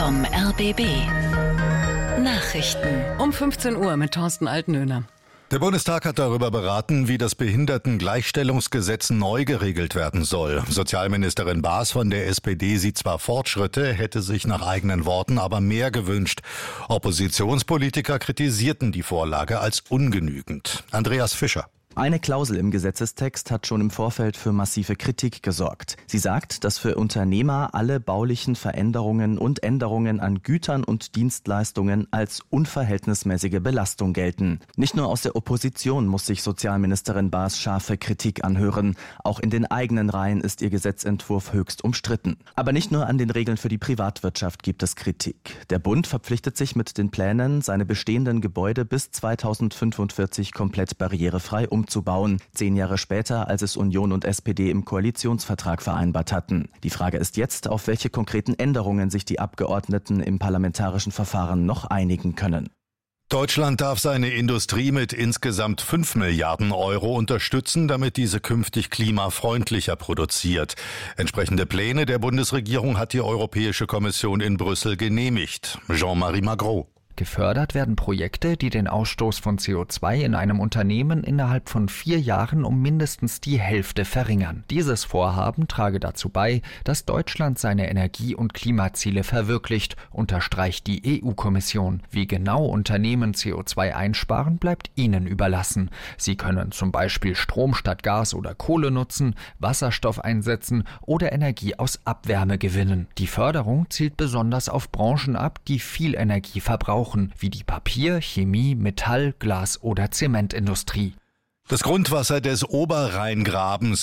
vom RBB. Nachrichten. Um 15 Uhr mit Thorsten Altenöhner. Der Bundestag hat darüber beraten, wie das Behindertengleichstellungsgesetz neu geregelt werden soll. Sozialministerin Baas von der SPD sieht zwar Fortschritte, hätte sich nach eigenen Worten aber mehr gewünscht. Oppositionspolitiker kritisierten die Vorlage als ungenügend. Andreas Fischer. Eine Klausel im Gesetzestext hat schon im Vorfeld für massive Kritik gesorgt. Sie sagt, dass für Unternehmer alle baulichen Veränderungen und Änderungen an Gütern und Dienstleistungen als unverhältnismäßige Belastung gelten. Nicht nur aus der Opposition muss sich Sozialministerin Baas scharfe Kritik anhören. Auch in den eigenen Reihen ist ihr Gesetzentwurf höchst umstritten. Aber nicht nur an den Regeln für die Privatwirtschaft gibt es Kritik. Der Bund verpflichtet sich mit den Plänen, seine bestehenden Gebäude bis 2045 komplett barrierefrei umzubauen. 10 Jahre später, als es Union und SPD im Koalitionsvertrag vereinbart hatten. Die Frage ist jetzt, auf welche konkreten Änderungen sich die Abgeordneten im parlamentarischen Verfahren noch einigen können. Deutschland darf seine Industrie mit insgesamt 5 Milliarden Euro unterstützen, damit diese künftig klimafreundlicher produziert. Entsprechende Pläne der Bundesregierung hat die Europäische Kommission in Brüssel genehmigt. Jean-Marie Magro. Gefördert werden Projekte, die den Ausstoß von CO2 in einem Unternehmen innerhalb von 4 Jahren um mindestens die Hälfte verringern. Dieses Vorhaben trage dazu bei, dass Deutschland seine Energie- und Klimaziele verwirklicht, unterstreicht die EU-Kommission. Wie genau Unternehmen CO2 einsparen, bleibt ihnen überlassen. Sie können zum Beispiel Strom statt Gas oder Kohle nutzen, Wasserstoff einsetzen oder Energie aus Abwärme gewinnen. Die Förderung zielt besonders auf Branchen ab, die viel Energie verbrauchen, wie die Papier-, Chemie-, Metall-, Glas- oder Zementindustrie. Das Grundwasser des Oberrheingrabens